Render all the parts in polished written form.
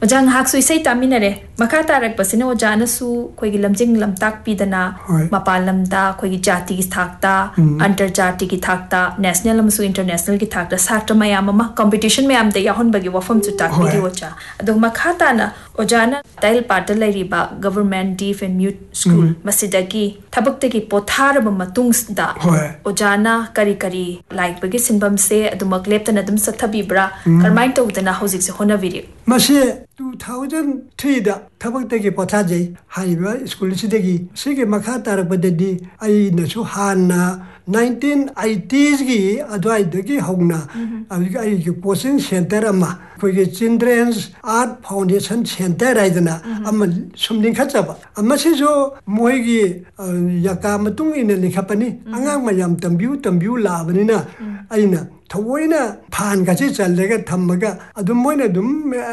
Ojang hak su isai taminare makata rak pasina ojana su khoigi lamjing lamtak pidana mapalamda khoigi jati ki thakta antar jati ki thakta national amsu international ki thakta satra mayam ma competition mayam de yahon bagi wafam chu tak pidi ocha ado makata na ojana tail patal riba government deaf and mute school masidagi thabakte ki pothar ba matung da ojana kari kari like bagi sinbam se adu maklep tan adum sathabi bra karmain to dana hojik se hona video Masih 2003 da tabagtagi pothajai haiba school sidagi sige makata rakbadadi ai na su hanna 1980s gi adwai dagi hongna ai gi coaching center ama kogi children's art foundation center raidana ama sumling khachaba ama se jo moigi yaka matung ina likhapani angang mayam tambiu labanina aina Tawoina pan gaji chalega thammaga adum moina dum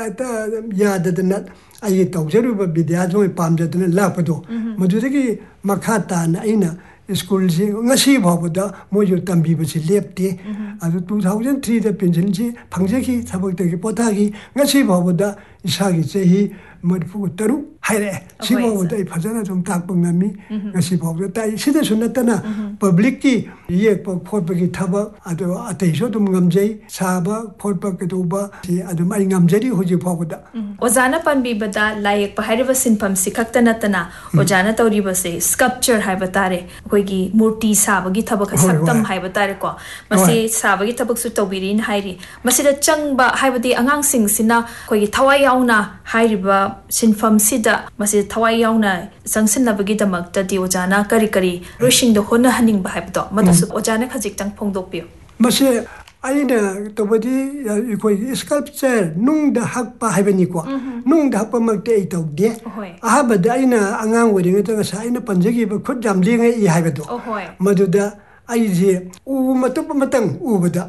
yadadana ai tawjaruba bidya jo pamjadana lapado madudagi makhata na aina school ji ngasi bhabada moju tambi basi lepte adu 2003 da pension ji phangjeki thabakdagi pothagi ngasi bhabada isagi chehi madfu taru haire sibawda I phajana jom takpang nami ngasi bhabda tai sida sunatana public ki ye photbagi thaba adu ataiso dum ngamjai saba photbag doba si adu mai ngamjari hoji bhabda ojana panbi bada layak pahariba sinpam sikhaktana tana ojana tawriba se sculpture haibatare koigi murti sabagi thabak saktam haibatare ko masi sabagi thabak su tawbirin hairi masida changba haibadi angang sing sina koigi thawai yauna hairiba sinfam sida masi thawai yauna sangsinabagi damak tadi ojana kari kari rushing the hona haning ba haibdo matasu ojana khajik tang phongdokpio masi aina tobadi koi sculpture nung da hakpa haibani ko nung da hakpa makte ai tawde ahabada aina angang wori ngata sa aina panjagi ba khut jam linga I haibado maduda ai je u matup matang ubada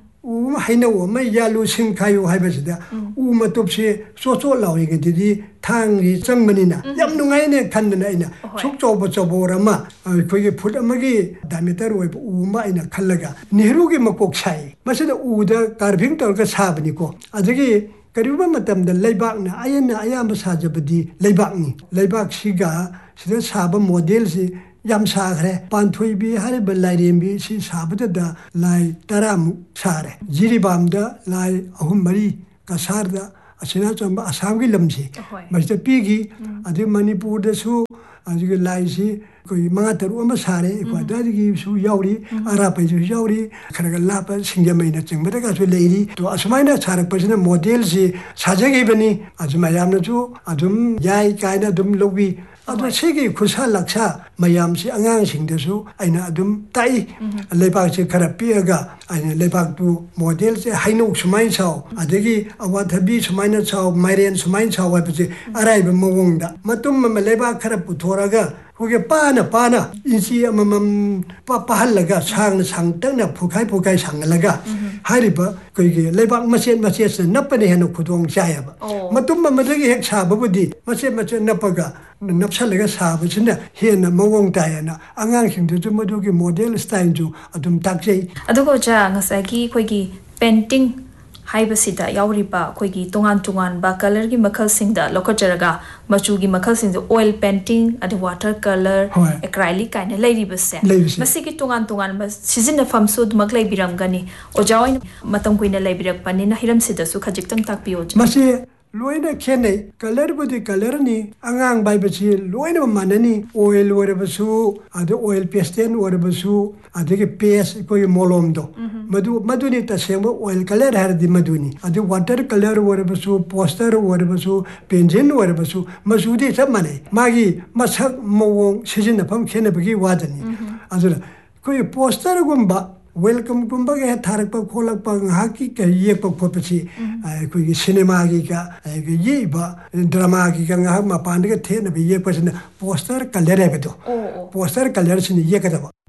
haina wo mai yalu sing khayu haibasida matup se so lawi gedi thangri changmanina yam nungai ne khandana aina suk choborama khoigi phut amagi diameter oi ma aina khallaga nehru gi makok sai masida da carving torka sabani ko adagi kariba matam da leibak na ayana ayam sajabadi leibak ni leibak siga sida saba model si yam sagre panthui bi hare balairembi si sabada da lai taram sare jiribamda lai ahum mari kasarda asina chamba asam gi lamsi masita pigi adi manipur da su adi lai si koi manga taru ama sare ko dagi su yauri arapai su yauri kharaga lapa singjamai na chingba da su leiri to asmaina charak pasina model si sajagi bani azmayam na chu adum yai kaina dum lobi adu segi khusa laksa mayam si angang singdesu aina adum tai leibak se kharapiaga aina leibak tu model se haino sumai chau adegi awathabi sumai na chau mairen sumai chau wa pse arai ba mawongda matum ma leibak kharap puthoraga koge pana insi amam pahalaga sangtang na phukai sangalaga hariba koge leibak masen napane heno khudong chayaba matum ma madagi hek sababudi masen napaga napsalaga sabachina hena mawong tayana angang singdu madugi model style ju adum takjei adugo ja ngasagi kogi painting haibasida yauriba kogi tongan ba color gi makhal singda lokacharaga machu gi makhal sing oil painting adi water color acrylic kind lairibase masigi tongan ba season fam sud maklai biramgani ojawai matam kuina laibirak panina hiram sida su khajik tang takpio masi loina khene color budi color ni angang bai bachi loina manani oil warabasu adu oil pastel warabasu adege paste koi molom do madu ni tasema oil color hardi maduni adu water color warabasu poster warabasu pencil warabasu masudi sab mane magi masak mawong sijin pham khene bagi wadani adu koi poster gumba welcome kumba ge tharak pa kholak pa haki ka ye pa phopchi koi cinema gi ka ye ba drama gi ka ma pan ge the na ye pa poster color he beto poster color sin ye ka